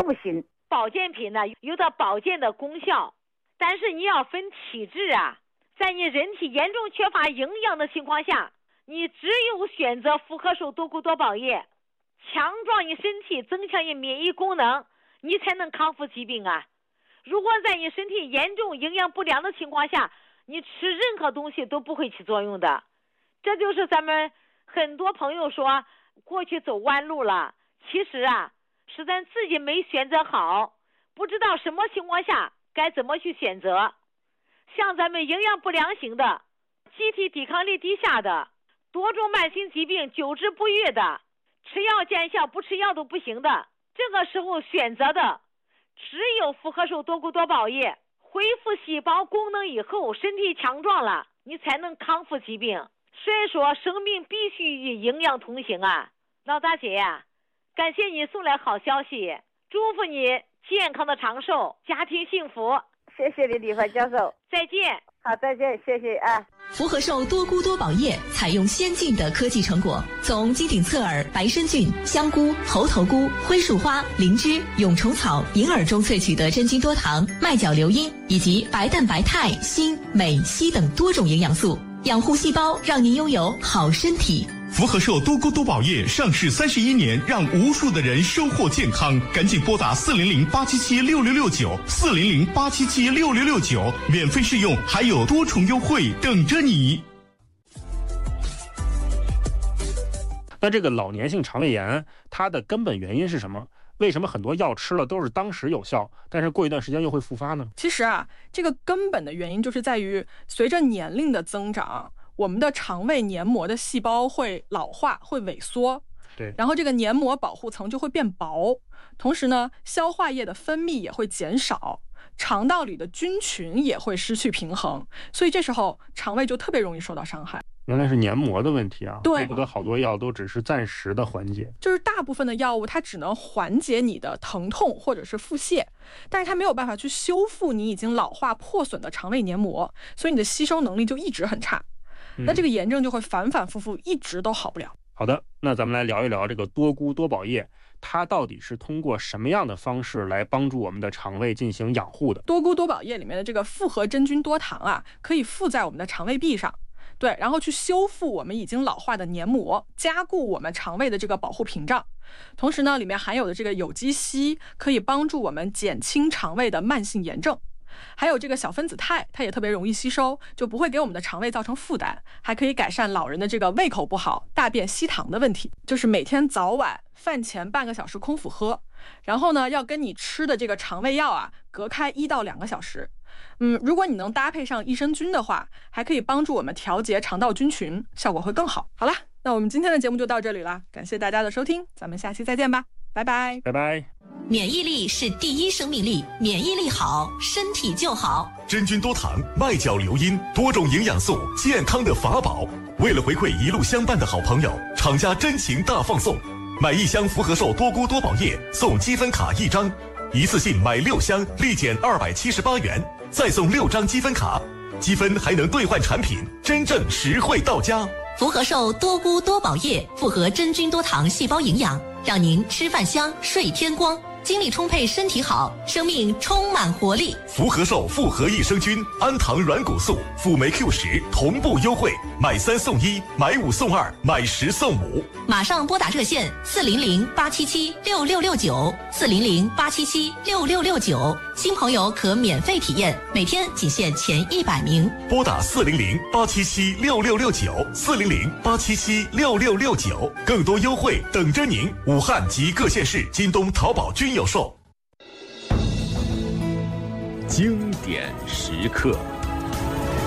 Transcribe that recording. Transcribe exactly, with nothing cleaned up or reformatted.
不行。 保健品呢有着保健的功效，但是你要分体质啊。在你人体严重缺乏营养的情况下，你只有选择复合寿多菇多宝叶，强壮你身体，增强你免疫功能，你才能康复疾病啊。如果在你身体严重营养不良的情况下，你吃任何东西都不会起作用的。这就是咱们很多朋友说过去走弯路了，其实啊是咱自己没选择好，不知道什么情况下该怎么去选择。像咱们营养不良型的、机体抵抗力低下的、多种慢性疾病久治不愈的、吃药见效不吃药都不行的，这个时候选择的只有复合寿多菇多宝叶，恢复细胞功能以后，身体强壮了，你才能康复疾病。所以说生命必须与营养同行啊。老大姐呀、啊，感谢你送来好消息，祝福你健康的长寿，家庭幸福。 谢谢你，李怀教授。 再见。 好，再见，谢谢啊。 福和寿多菇多宝叶采用先进的科技成果，从金顶侧耳、白参菌、香菇、猴头菇、灰树花、灵芝、蛹虫草、银耳中萃取的真菌多糖、麦角硫因以及白蛋白肽、锌、镁、硒等多种营养素，养护细胞，让您拥有好身体。 福和寿多菇多宝叶上市三十一年，让无数的人收获健康。赶紧拨打四零零八七七六六六九，四零零八七七六六六九，免费试用，还有多重优惠等着你。 那这个老年性肠胃炎，它的根本原因是什么？为什么很多药吃了都是当时有效，但是过一段时间又会复发呢？ 其实啊，这个根本的原因就是在于随着年龄的增长，我们的肠胃黏膜的细胞会老化，会萎缩， 对， 然后这个黏膜保护层就会变薄，同时呢，消化液的分泌也会减少，肠道里的菌群也会失去平衡，所以这时候肠胃就特别容易受到伤害。 原来是黏膜的问题啊！ 对， 怪不得好多药都只是暂时的缓解， 就是大部分的药物它只能缓解你的疼痛或者是腹泻，但是它没有办法去修复你已经老化破损的肠胃黏膜，所以你的吸收能力就一直很差。那这个炎症就会反反复复，一直都好不了。 好的，那咱们来聊一聊这个多菇多宝叶，它到底是通过什么样的方式来帮助我们的肠胃进行养护的？ 多菇多宝叶里面的这个复合真菌多糖啊，可以附在我们的肠胃壁上，对，然后去修复我们已经老化的黏膜，加固我们肠胃的这个保护屏障。同时呢，里面含有的这个有机硒可以帮助我们减轻肠胃的慢性炎症。还有这个小分子肽，它也特别容易吸收，就不会给我们的肠胃造成负担，还可以改善老人的这个胃口不好、大便稀糖的问题。就是每天早晚饭前半个小时空腹喝，然后呢，要跟你吃的这个肠胃药啊隔开一到两个小时。嗯，如果你能搭配上益生菌的话，还可以帮助我们调节肠道菌群，效果会更好。好了，那我们今天的节目就到这里了，感谢大家的收听，咱们下期再见吧，拜拜， 拜拜。 免疫力是第一生命力，免疫力好，身体就好。 真菌多糖、麦角硫因，多种营养素，健康的法宝。为了回馈一路相伴的好朋友，厂家真情大放送，买一箱福和寿多菇多宝叶送积分卡一张，一次性买六箱立减二百七十八元，再送六张积分卡，积分还能兑换产品，真正实惠到家。 福和寿多菇多宝叶复合真菌多糖细胞营养，让您吃饭香，睡天光，精力充沛，身体好，生命充满活力。 福和寿复合益生菌、氨糖软骨素、辅酶 Q 十同步优惠，买三送一，买五送二，买十送五。 马上拨打热线四零零八七七六六六九，四零零八七七六六六九，新朋友可免费体验，每天仅限前一百名。 拨打四零零八七七六六六九，四零零八七七六六六九，更多优惠等着您。武汉及各县市京东、淘宝均有售。 经典时刻。